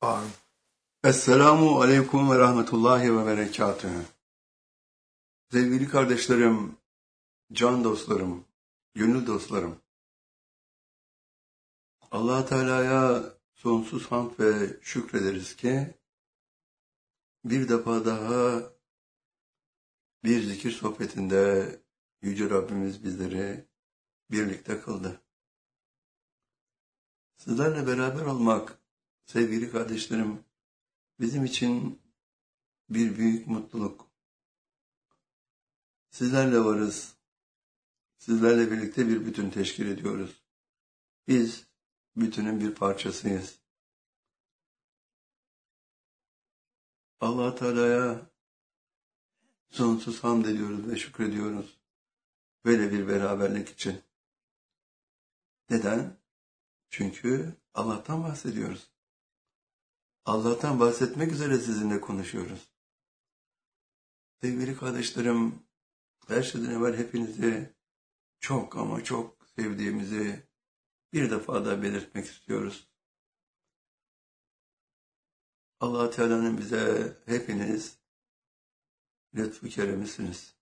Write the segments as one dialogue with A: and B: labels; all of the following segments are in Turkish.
A: Amin. Esselamu aleyküm ve rahmetullahi ve berekatühü. Sevgili kardeşlerim, can dostlarım, gönül dostlarım. Allah Teala'ya sonsuz hamd ve şükrederiz ki bir defa daha bir zikir sohbetinde Yüce Rabbimiz bizleri birlikte kıldı. Sizlerle beraber olmak, sevgili kardeşlerim, bizim için bir büyük mutluluk. Sizlerle varız. Sizlerle birlikte bir bütün teşkil ediyoruz. Biz bütünün bir parçasıyız. Allah Teala'ya sonsuz hamd ediyoruz ve şükrediyoruz. Böyle bir beraberlik için. Neden? Çünkü Allah'tan bahsediyoruz. Allah'tan bahsetmek üzere sizinle konuşuyoruz. Sevgili kardeşlerim, her şeyden evvel hepinizi çok ama çok sevdiğimizi bir defa daha belirtmek istiyoruz. Allah Teala'nın bize hepiniz lütfu keremisiniz.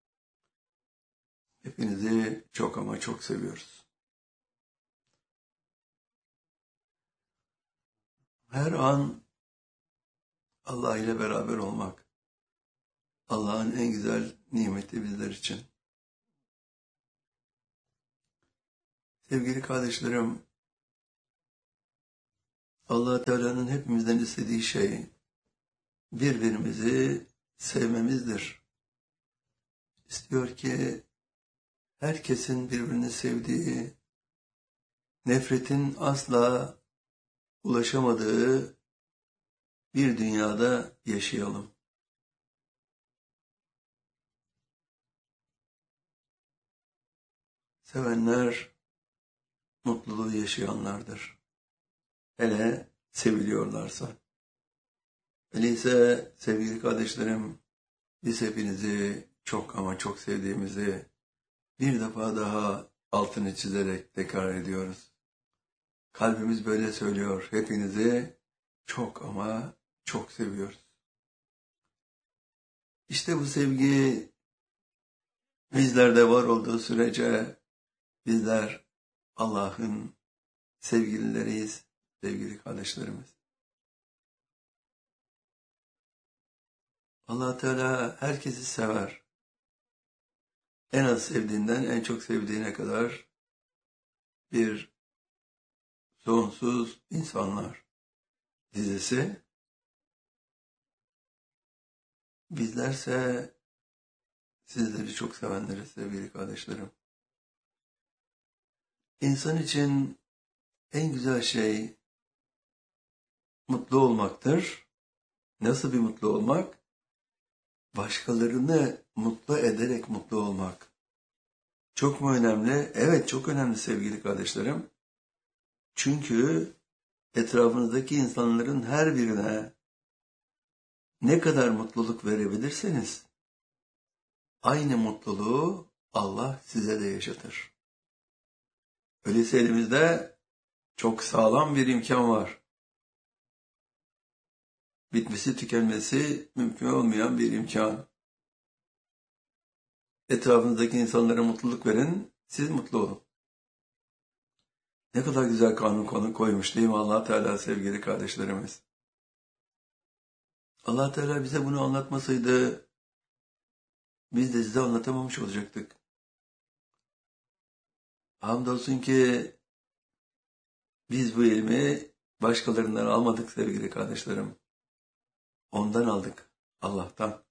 A: Hepinizi çok ama çok seviyoruz. Her an Allah ile beraber olmak, Allah'ın en güzel nimeti bizler için. Sevgili kardeşlerim, Allah Teala'nın hepimizden istediği şey birbirimizi sevmemizdir. İstiyor ki herkesin birbirini sevdiği, nefretin asla ulaşamadığı bir dünyada yaşayalım. Sevenler mutluluğu yaşayanlardır. Hele seviliyorlarsa. Öyleyse sevgili kardeşlerim, biz hepinizi çok ama çok sevdiğimizi bir defa daha altını çizerek tekrar ediyoruz. Kalbimiz böyle söylüyor. Hepinizi çok ama çok seviyoruz. İşte bu sevgi bizlerde var olduğu sürece bizler Allah'ın sevgilileriyiz, sevgili kardeşlerimiz. Allah Teala herkesi sever. En az sevdiğinden en çok sevdiğine kadar bir sonsuz insanlar dizisi. Bizlerse sizleri çok sevenleriz sevgili kardeşlerim. İnsan için en güzel şey mutlu olmaktır. Nasıl bir mutlu olmak? Başkalarını mutlu ederek mutlu olmak. Çok mu önemli? Evet, çok önemli sevgili kardeşlerim. Çünkü etrafınızdaki insanların her birine ne kadar mutluluk verebilirseniz aynı mutluluğu Allah size de yaşatır. Öyleyse elimizde çok sağlam bir imkan var. Bitmesi tükenmesi mümkün olmayan bir imkan. Etrafınızdaki insanlara mutluluk verin, siz mutlu olun. Ne kadar güzel kanun koymuş değil mi Allah Teala sevgili kardeşlerimiz? Allah Teala bize bunu anlatmasaydı biz de size anlatamamış olacaktık. Hamdolsun ki biz bu ilmi başkalarından almadık sevgili kardeşlerim. Ondan aldık, Allah'tan.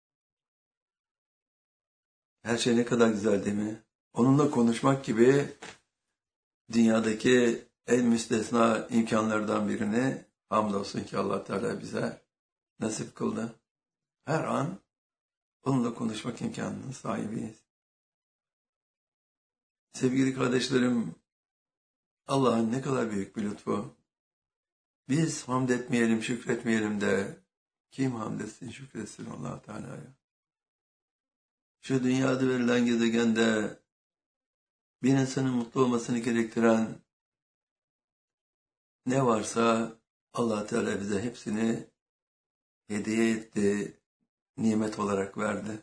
A: Her şey ne kadar güzel değil mi? Onunla konuşmak gibi dünyadaki en müstesna imkanlardan birini hamdolsun ki Allah Teala bize nasip kıldı. Her an onunla konuşmak imkanının sahibiyiz. Sevgili kardeşlerim, Allah'ın ne kadar büyük bir lütfu. Biz hamd etmeyelim, şükretmeyelim de kim hamd etsin, şükretsin Allah Teala'ya. Şu dünyada verilen gezegende bir insanın mutlu olmasını gerektiren ne varsa Allah Teala bize hepsini hediye etti, nimet olarak verdi.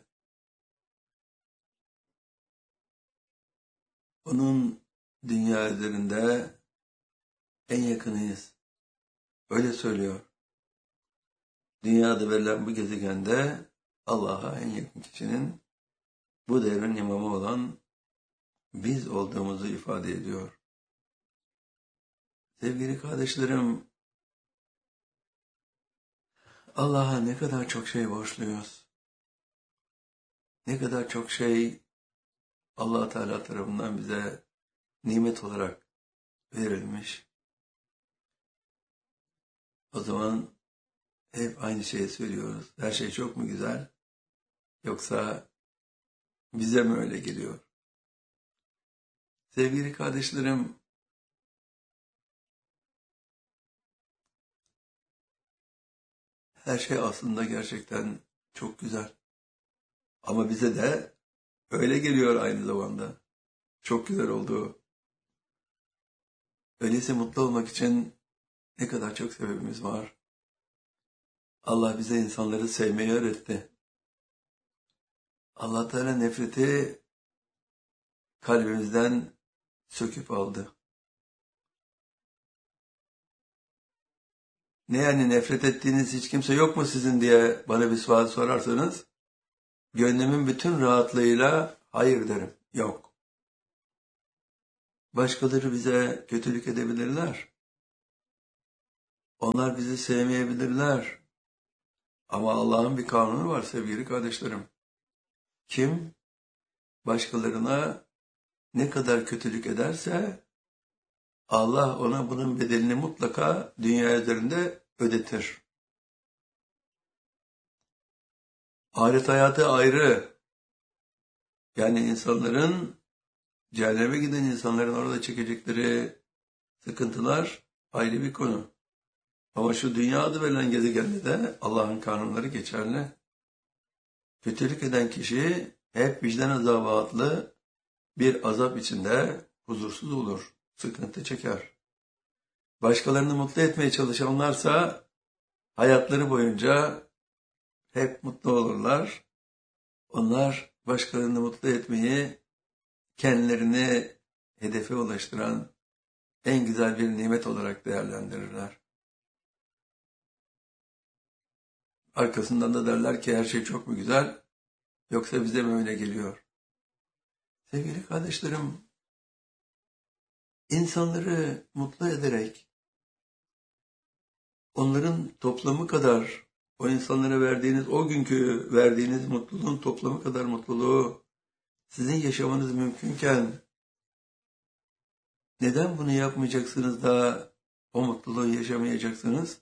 A: Onun dünya üzerinde en yakınıyız. Öyle söylüyor. Dünyada verilen bu gezegende Allah'a en yakın kişinin bu devrin imamı olan biz olduğumuzu ifade ediyor. Sevgili kardeşlerim, Allah'a ne kadar çok şey borçluyuz. Ne kadar çok şey Allah Teala tarafından bize nimet olarak verilmiş. O zaman hep aynı şeyi söylüyoruz. Her şey çok mu güzel? Yoksa bize mi öyle geliyor? Sevgili kardeşlerim, her şey aslında gerçekten çok güzel. Ama bize de öyle geliyor aynı zamanda. Çok güzel oldu. Öyleyse mutlu olmak için ne kadar çok sebebimiz var. Allah bize insanları sevmeyi öğretti. Allah Teala nefreti kalbimizden söküp aldı. Ne yani nefret ettiğiniz hiç kimse yok mu sizin diye bana bir sual sorarsanız, gönlümün bütün rahatlığıyla hayır derim. Yok. Başkaları bize kötülük edebilirler. Onlar bizi sevmeyebilirler. Ama Allah'ın bir kanunu var sevgili kardeşlerim. Kim başkalarına ne kadar kötülük ederse Allah ona bunun bedelini mutlaka dünya üzerinde ödetir. Ahiret hayatı ayrı. Yani insanların, cehenneme giden insanların orada çekecekleri sıkıntılar ayrı bir konu. Ama şu dünya adı verilen gezegende de Allah'ın kanunları geçerli. Kötülük eden kişi hep vicdan azabı adlı bir azap içinde huzursuz olur, sıkıntı çeker. Başkalarını mutlu etmeye çalışanlarsa hayatları boyunca hep mutlu olurlar. Onlar başkalarını mutlu etmeyi kendilerini hedefe ulaştıran en güzel bir nimet olarak değerlendirirler. Arkasından da derler ki her şey çok mu güzel, yoksa bize mi öyle geliyor? Sevgili kardeşlerim, insanları mutlu ederek, onların toplamı kadar, o insanlara verdiğiniz, o günkü verdiğiniz mutluluğun toplamı kadar mutluluğu sizin yaşamanız mümkünken, neden bunu yapmayacaksınız da o mutluluğu yaşamayacaksınız?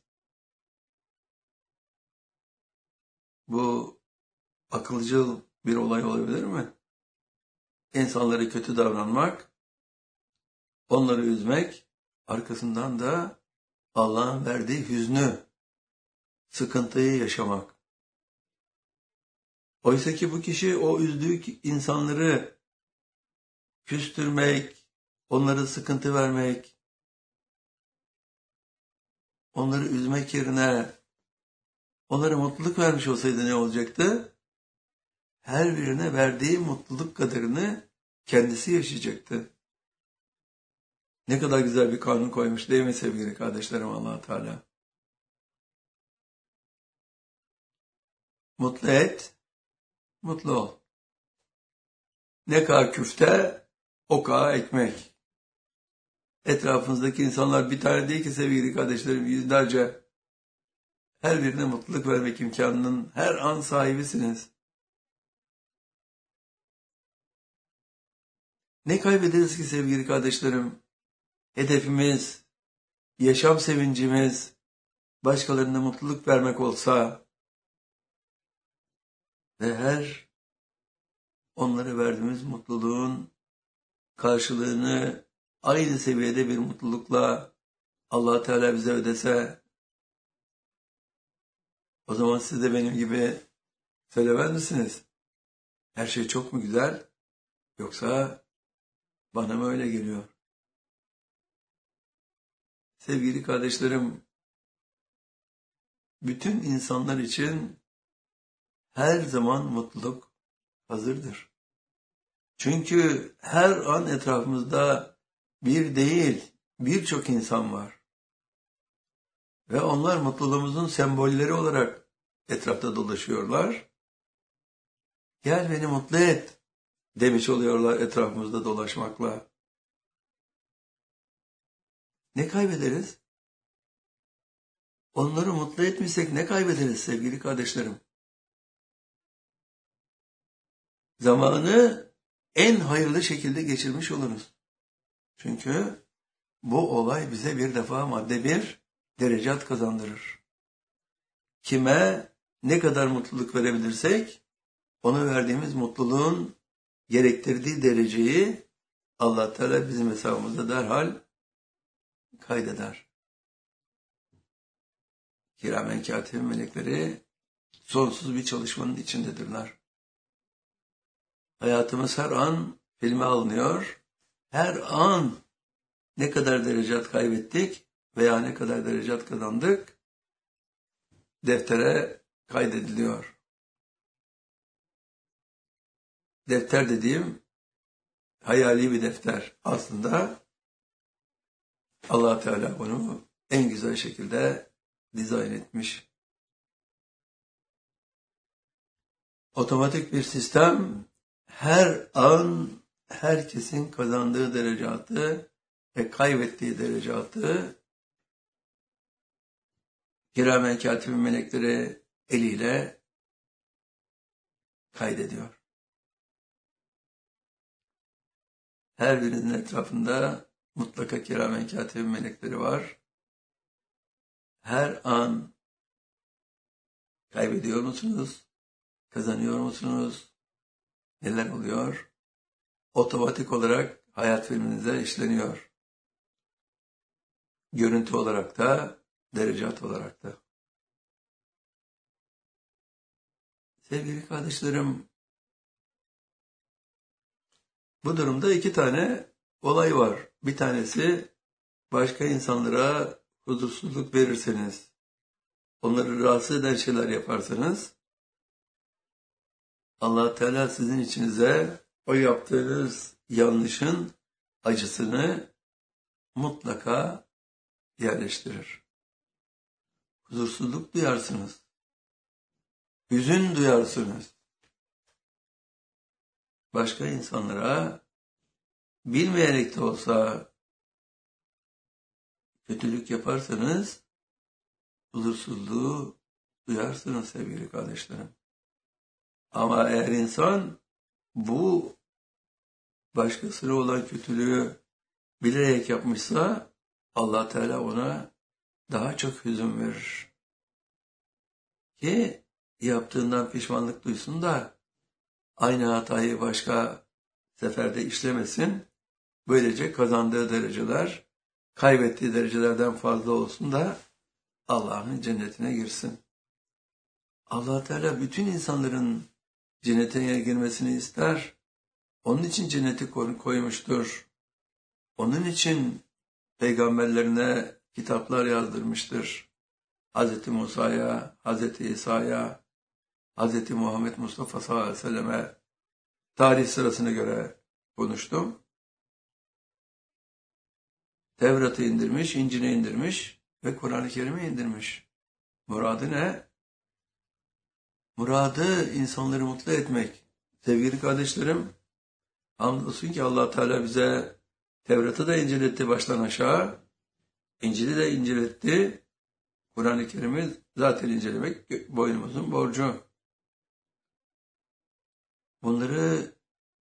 A: Bu akılcıl bir olay olabilir mi? İnsanlara kötü davranmak, onları üzmek, arkasından da Allah'ın verdiği hüznü, sıkıntıyı yaşamak. Oysa ki bu kişi o üzdüğü insanları küstürmek, onlara sıkıntı vermek, onları üzmek yerine onlara mutluluk vermiş olsaydı ne olacaktı? Her birine verdiği mutluluk kadarını kendisi yaşayacaktı. Ne kadar güzel bir kanun koymuş değil mi sevgili kardeşlerim Allah Teala? Mutlu et, mutlu ol. Ne kadar küfte, o kadar ekmek. Etrafınızdaki insanlar bir tane değil ki sevgili kardeşlerim, yüzlerce. Her birine mutluluk vermek imkanının her an sahibisiniz. Ne kaybederiz ki sevgili kardeşlerim? Hedefimiz, yaşam sevincimiz, başkalarına mutluluk vermek olsa ve her onlara verdiğimiz mutluluğun karşılığını aynı seviyede bir mutlulukla Allah Teala bize ödese, o zaman siz de benim gibi söylemez misiniz? Her şey çok mu güzel, yoksa bana mı öyle geliyor? Sevgili kardeşlerim, bütün insanlar için her zaman mutluluk hazırdır. Çünkü her an etrafımızda bir değil, birçok insan var. Ve onlar mutluluğumuzun sembolleri olarak etrafta dolaşıyorlar. Gel beni mutlu et demiş oluyorlar etrafımızda dolaşmakla. Ne kaybederiz? Onları mutlu etmişsek ne kaybederiz sevgili kardeşlerim? Zamanı en hayırlı şekilde geçirmiş oluruz. Çünkü bu olay bize bir defa madde bir derecat kazandırır. Kime ne kadar mutluluk verebilirsek, ona verdiğimiz mutluluğun gerektirdiği dereceyi Allah Teala bizim hesabımızda derhal kaydeder. Kiramen katibin melekleri sonsuz bir çalışmanın içindedirler. Hayatımız her an filme alınıyor. Her an ne kadar derecat kaybettik veya ne kadar derecat kazandık deftere kaydediliyor. Defter dediğim hayali bir defter. Aslında Allah Teala bunu en güzel şekilde dizayn etmiş. Otomatik bir sistem her an herkesin kazandığı derecatı ve kaybettiği derecatı kiramen katibin melekleri eliyle kaydediyor. Her birinin etrafında mutlaka kiramen katibin melekleri var. Her an kaybediyor musunuz? Kazanıyor musunuz? Neler oluyor? Otomatik olarak hayat filminize işleniyor. Görüntü olarak da, derecat olarak da. Sevgili kardeşlerim, bu durumda iki tane olay var. Bir tanesi başka insanlara huzursuzluk verirseniz, onları rahatsız eden şeyler yaparsanız, Allah Teala sizin içinize o yaptığınız yanlışın acısını mutlaka yerleştirir. Huzursuzluk duyarsınız. Hüzün duyarsınız. Başka insanlara bilmeyerek de olsa kötülük yaparsanız huzursuzluğu duyarsınız sevgili kardeşlerim. Ama eğer insan bu başkasına olan kötülüğü bilerek yapmışsa Allah Teala ona daha çok hüzün verir. Ki yaptığından pişmanlık duysun da aynı hatayı başka seferde işlemesin. Böylece kazandığı dereceler kaybettiği derecelerden fazla olsun da Allah'ın cennetine girsin. Allah Teala bütün insanların cennete girmesini ister. Onun için cenneti koymuştur. Onun için peygamberlerine kitaplar yazdırmıştır. Hz. Musa'ya, Hz. İsa'ya, Hz. Muhammed Mustafa sallallahu aleyhi ve selleme tarih sırasına göre konuştum. Tevrat'ı indirmiş, İncil'i indirmiş ve Kur'an-ı Kerim'i indirmiş. Muradı ne? Muradı insanları mutlu etmek. Sevgili kardeşlerim, hamdolsun ki Allah Teala bize Tevrat'ı da inceletti baştan aşağı, İncil'i de inceletti. Kur'an-ı Kerim'i zaten incelemek boynumuzun borcu. Bunları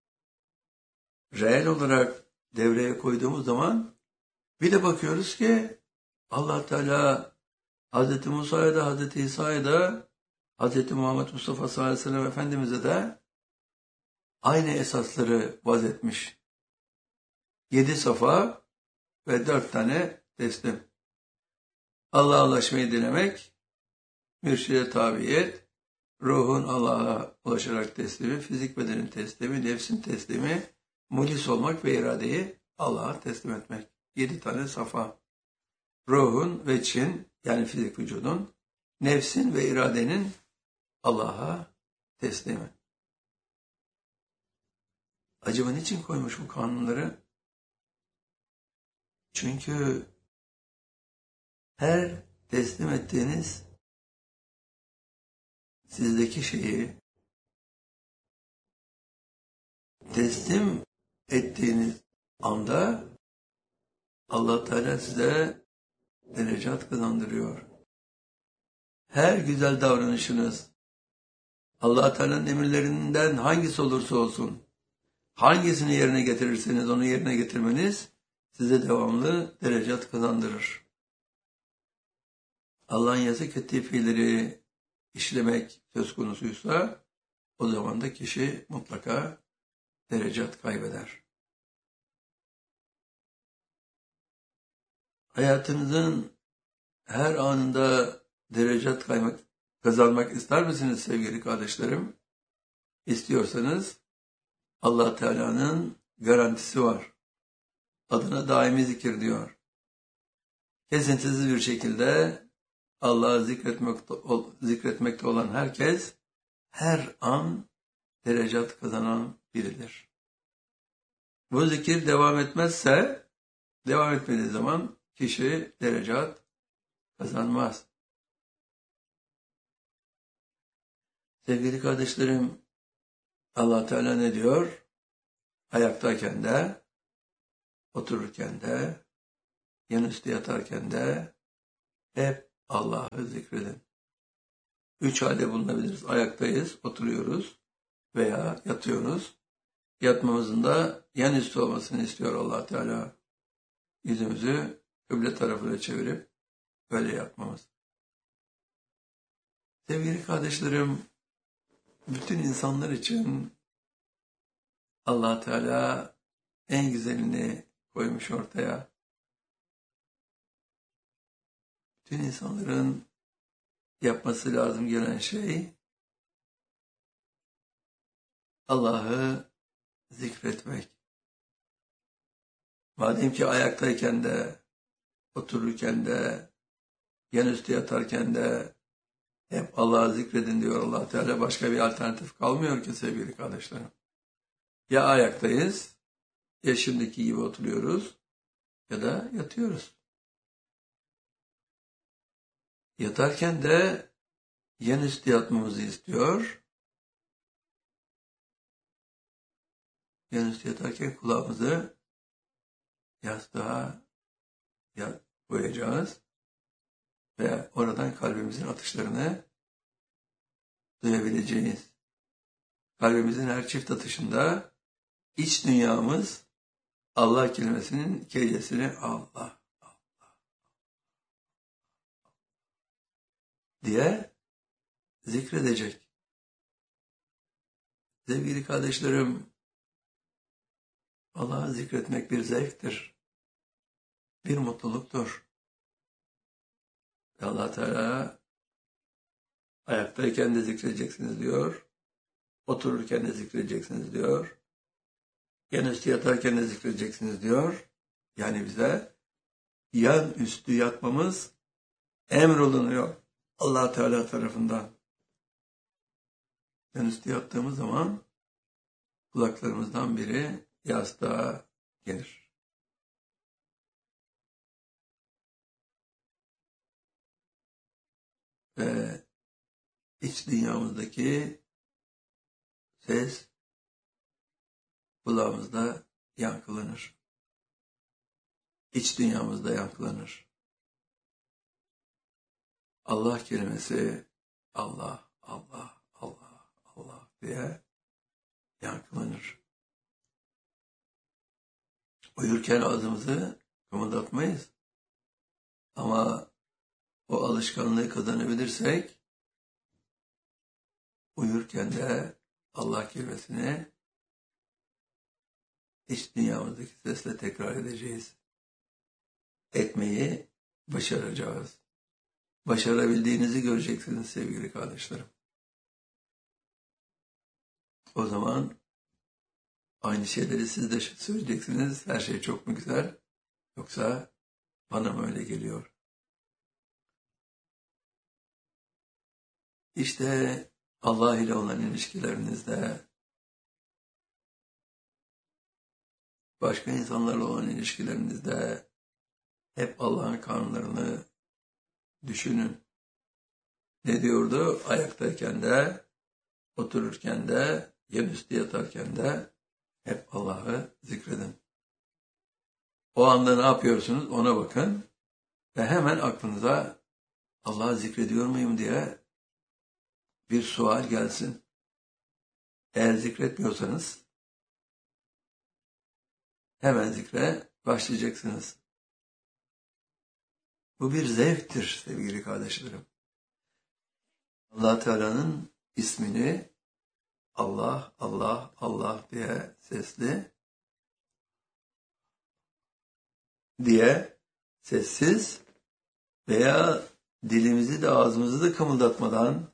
A: reel olarak devreye koyduğumuz zaman bir de bakıyoruz ki Allah Teala Hz. Musa'ya da Hz. İsa'ya da Hz. Muhammed Mustafa sallallahu aleyhi ve sellem Efendimiz'e de aynı esasları vazetmiş. 7 safa ve 4 tane teslim. Allah'a ulaşmayı dilemek, mürşide tabiyet, ruhun Allah'a ulaşarak teslimi, fizik bedenin teslimi, nefsin teslimi, mulis olmak ve iradeyi Allah'a teslim etmek. 7 tane safa. Ruhun ve Çin, yani fizik vücudun, nefsin ve iradenin Allah'a teslimi. Acaba niçin koymuş bu kanunları? Çünkü her teslim ettiğiniz sizdeki şeyi teslim ettiğiniz anda Allah Teala size derecat kazandırıyor. Her güzel davranışınız Allah Teala'nın emirlerinden hangisi olursa olsun, hangisini yerine getirirseniz onu yerine getirmeniz size devamlı derecat kazandırır. Allah'ın yasak ettiği fiilleri işlemek söz konusuysa o zaman da kişi mutlaka derecat kaybeder. Hayatınızın her anında derecat kazanmak ister misiniz sevgili kardeşlerim? İstiyorsanız Allah Teala'nın garantisi var. Adına daimi zikir diyor. Kesintisiz bir şekilde Allah'ı zikretmekte olan herkes her an derecat kazanan biridir. Bu zikir devam etmediği zaman kişi derecat kazanmaz. Sevgili kardeşlerim, Allah Teala ne diyor? Ayaktayken de, otururken de, yanüstü yatarken de hep Allah'ı zikredin. 3 halde bulunabiliriz. Ayaktayız, oturuyoruz veya yatıyoruz. Yatmamızın da yanüstü olmasını istiyor Allah Teala. Yüzümüzü kıble tarafına çevirip böyle yapmamız. Sevgili kardeşlerim, bütün insanlar için Allah Teala en güzelini koymuş ortaya. Bütün insanların yapması lazım gelen şey Allah'ı zikretmek. Madem ki ayaktayken de, otururken de, yanüstü yatarken de hep Allah'ı zikredin diyor Allah Teala. Başka bir alternatif kalmıyor ki sevgili kardeşlerim. Ya ayaktayız, ya şimdiki gibi oturuyoruz ya da yatıyoruz. Yatarken de yanüstü yatmamızı istiyor. Yanüstü yatarken kulağımızı yastığa koyacağız ve oradan kalbimizin atışlarını duyabileceğiz. Kalbimizin her çift atışında iç dünyamız Allah kelimesinin kelimesini Allah diye zikredecek. Sevgili kardeşlerim, Allah'ı zikretmek bir zevktir, bir mutluluktur. Allah Teala ayaktayken de zikredeceksiniz diyor, otururken de zikredeceksiniz diyor, yanüstü yatarken de zikredeceksiniz diyor. Yani bize yan üstü yatmamız emrolunuyor Allah Teala tarafından. Yanüstü yattığımız zaman kulaklarımızdan biri yastığa gelir. Ve iç dünyamızdaki ses kulağımızda yankılanır. İç dünyamızda yankılanır. Allah kelimesi Allah, Allah, Allah, Allah diye yankılanır. Uyurken ağzımızı kımıldatmayız. Ama o alışkanlığı kazanabilirsek uyurken de Allah kelimesini iç dünyamızdaki sesle tekrar edeceğiz. Etmeyi başaracağız. Başarabildiğinizi göreceksiniz sevgili kardeşlerim. O zaman aynı şeyleri siz de söyleyeceksiniz. Her şey çok mu güzel? Yoksa bana mı öyle geliyor? İşte Allah ile olan ilişkilerinizde, başka insanlarla olan ilişkilerinizde hep Allah'ın kanunlarını düşünün. Ne diyordu? Ayaktayken de, otururken de, yanüstü yatarken de hep Allah'ı zikredin. O anda ne yapıyorsunuz? Ona bakın ve hemen aklınıza Allah'ı zikrediyor muyum diye bir sual gelsin. Eğer zikretmiyorsanız hemen zikre başlayacaksınız. Bu bir zevktir sevgili kardeşlerim. Allah Teala'nın ismini Allah, Allah, Allah diye sesli, diye sessiz veya dilimizi de ağzımızı da kımıldatmadan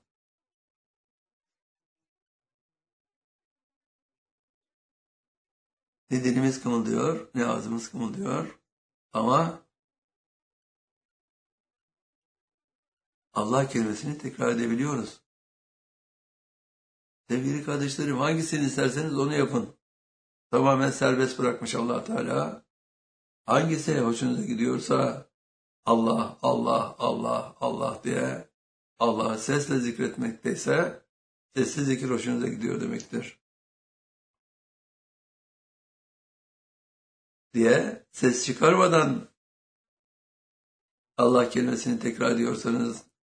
A: ne dilimiz kımıldıyor ne ağzımız kımıldıyor ama Allah kelimesini tekrar edebiliyoruz. Sevgili kardeşlerim, hangisini isterseniz onu yapın. Tamamen serbest bırakmış Allah Teala. Hangisi hoşunuza gidiyorsa Allah, Allah, Allah, Allah diye Allah'ı sesle zikretmekteyse sessiz zikir hoşunuza gidiyor demektir. Diye ses çıkarmadan Allah kelimesini tekrar ediyorsanız